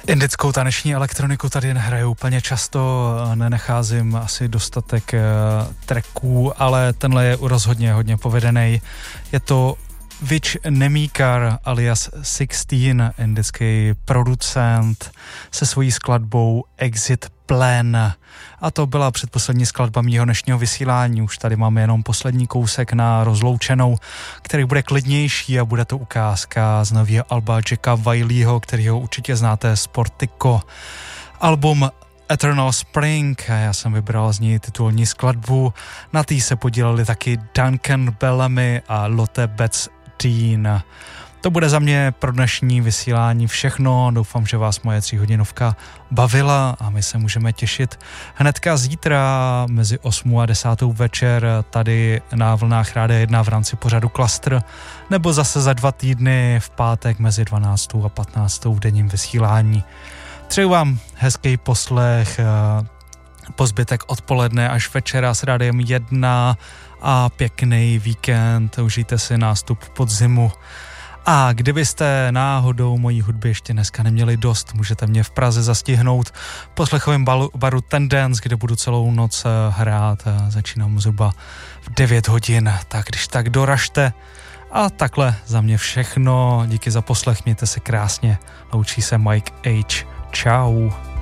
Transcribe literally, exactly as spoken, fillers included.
Indickou taneční elektroniku tady nehraju úplně často, nenacházím asi dostatek tracků, ale tenhle je rozhodně hodně povedený. Je to Vich Nemikar alias Sixteen, indický producent se svojí skladbou Exit Plan. A to byla předposlední skladba mýho dnešního vysílání. Už tady máme jenom poslední kousek na rozloučenou, který bude klidnější a bude to ukázka z nového alba Jacka Wileyho, kterýho určitě znáte z Portico. Album Eternal Spring, a já jsem vybral z ní titulní skladbu. Na tý se podíleli taky Duncan Bellamy a Lotte Betz-Dean. To bude za mě pro dnešní vysílání všechno. Doufám, že vás moje tříhodinovka bavila a my se můžeme těšit hnedka zítra mezi osmou a desátou večer tady na vlnách Rádia jedna v rámci pořadu Klastr, nebo zase za dva týdny v pátek mezi dvanáctou a patnáctou v denním vysílání. Přeju vám hezký poslech, po zbytek odpoledne až večera s Rádiem jedna a pěkný víkend. Užijte si nástup podzimu. A kdybyste náhodou mojí hudby ještě dneska neměli dost, můžete mě v Praze zastihnout v poslechovém baru, baru Tendence, kde budu celou noc hrát. Začínám zhruba v devět hodin, tak když tak doražte. A takhle za mě všechno. Díky za poslech, mějte se krásně. Loučí se Mike H. Čau.